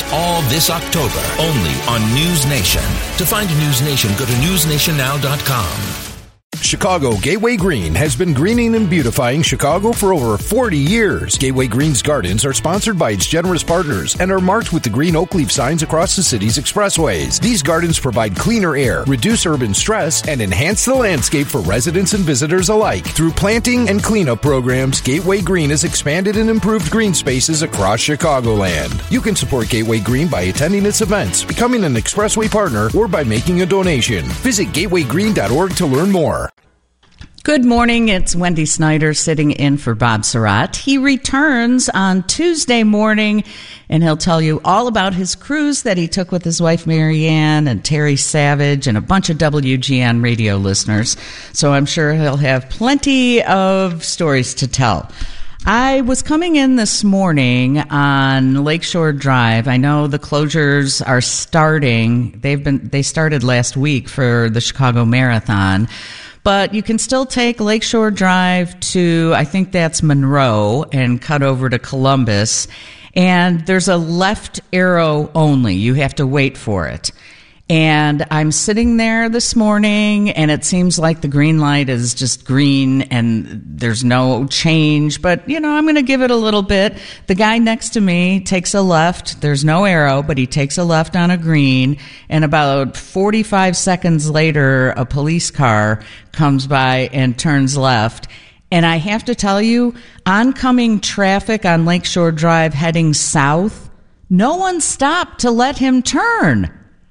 all this October, only on News Nation. To find News Nation, go to newsnationnow.com. Chicago Gateway Green has been greening and beautifying Chicago for over 40 years. Gateway Green's gardens are sponsored by its generous partners and are marked with the green oak leaf signs across the city's expressways. These gardens provide cleaner air, reduce urban stress, and enhance the landscape for residents and visitors alike. Through planting and cleanup programs, Gateway Green has expanded and improved green spaces across Chicagoland. You can support Gateway Green by attending its events, becoming an expressway partner, or by making a donation. Visit gatewaygreen.org to learn more. Good morning. It's Wendy Snyder sitting in for Bob Surratt. He returns on Tuesday morning, and he'll tell you all about his cruise that he took with his wife, Marianne, and Terry Savage, and a bunch of WGN radio listeners. So I'm sure he'll have plenty of stories to tell. I was coming in this morning on Lakeshore Drive. I know the closures are starting. They started last week for the Chicago Marathon. But you can still take Lakeshore Drive to, I think that's Monroe, and cut over to Columbus. And there's a left arrow only. You have to wait for it. And I'm sitting there this morning, and it seems like the green light is just green, and there's no change. But, I'm going to give it a little bit. The guy next to me takes a left. There's no arrow, but he takes a left on a green. And about 45 seconds later, a police car comes by and turns left. And I have to tell you, oncoming traffic on Lakeshore Drive heading south, no one stopped to let him turn.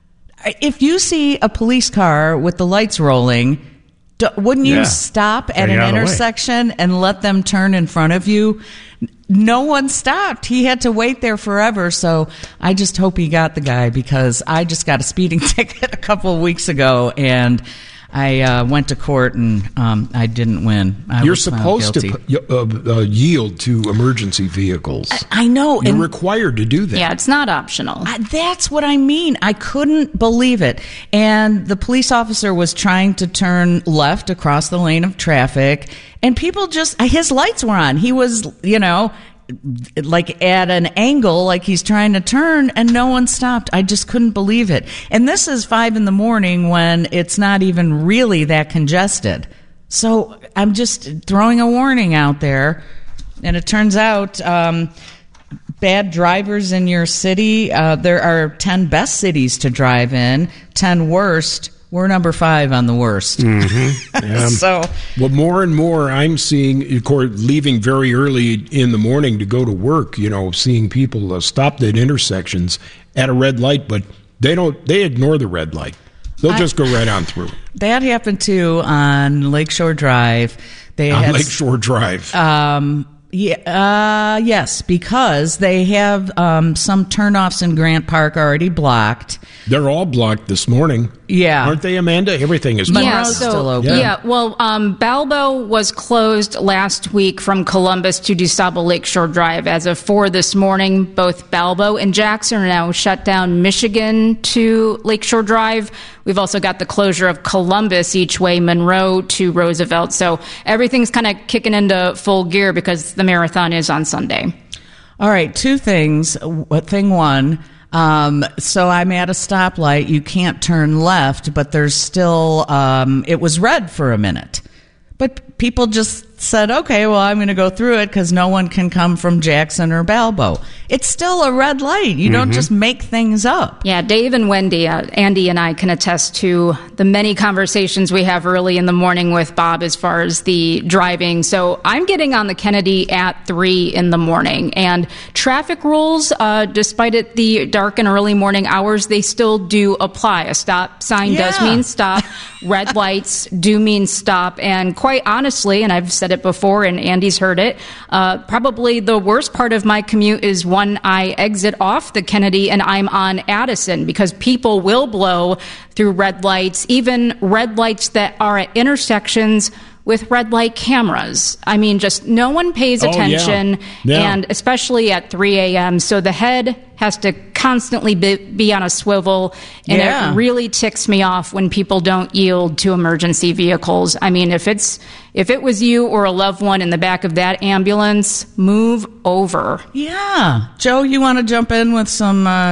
If you see a police car with the lights rolling, wouldn't you stop at an intersection and let them turn in front of you? No one stopped. He had to wait there forever. So I just hope he got the guy, because I just got a speeding ticket a couple of weeks ago, and I went to court, and I didn't win. You're supposed to yield to emergency vehicles. I know. You're required to do that. Yeah, it's not optional. That's what I mean. I couldn't believe it. And the police officer was trying to turn left across the lane of traffic, and people his lights were on. He was, like at an angle, like he's trying to turn, and no one stopped. I just couldn't believe it. And this is 5 a.m. when it's not even really that congested. So I'm just throwing a warning out there. And it turns out bad drivers in your city, there are 10 best cities to drive in, 10 worst. We're number 5 on the worst. Mm-hmm. Well, more and more I'm seeing, of course, leaving very early in the morning to go to work, seeing people stopped at intersections at a red light, but they ignore the red light. They'll just go right on through. That happened too on Lakeshore Drive. Lakeshore Drive. Yes, because they have some turnoffs in Grant Park already blocked. They're all blocked this morning. Yeah. Aren't they, Amanda? Everything is blocked. Monroe's still open. Yeah, well, Balbo was closed last week from Columbus to DuSable Lakeshore Drive. As of 4 this morning, both Balbo and Jackson are now shut down. Michigan to Lakeshore Drive. We've also got the closure of Columbus each way, Monroe to Roosevelt. So everything's kind of kicking into full gear because the marathon is on Sunday. All right, 2 things. Thing 1, so I'm at a stoplight. You can't turn left, but there's still, it was red for a minute. But people just said, okay, well, I'm going to go through it because no one can come from Jackson or Balbo. It's still a red light. You don't just make things up. Yeah, Dave and Wendy, Andy and I can attest to the many conversations we have early in the morning with Bob as far as the driving. So I'm getting on the Kennedy at 3 in the morning. And traffic rules, despite it the dark and early morning hours, they still do apply. A stop sign does mean stop. Red lights do mean stop. And quite honestly, and I've said it before and Andy's heard it, probably the worst part of my commute is when I exit off the Kennedy and I'm on Addison, because people will blow through red lights, even red lights that are at intersections with red light cameras. I mean, just no one pays attention, and especially at 3 a.m. So the head has to constantly be on a swivel, and it really ticks me off when people don't yield to emergency vehicles. I mean, if it was you or a loved one in the back of that ambulance, move over. Yeah. Joe, you want to jump in with some